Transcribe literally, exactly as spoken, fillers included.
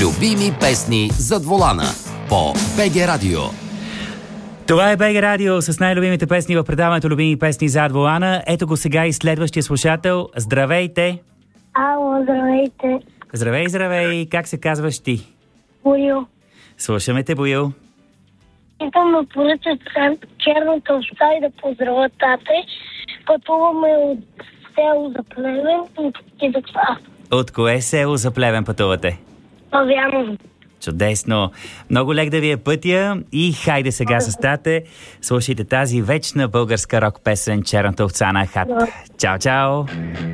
Любими песни зад волана по БГ Радио. Това е БГ Радио с най-любимите песни в предаването Любими песни зад волана. Ето го сега и следващия слушател. Здравейте! Ало, здравейте. Здравей, здравей! Как се казваш ти? Боил. Слушаме те, Боил. Искам да поръча черната овца и да поздравя тате. Пътуваме от село за Плевен и до това. От кое село за Плевен пътувате? Павяново. Чудесно! Много лек да ви е пътя и хайде сега с тате. Слушайте тази вечна българска рок песен "Черната овца на Ахат". Чао, чао!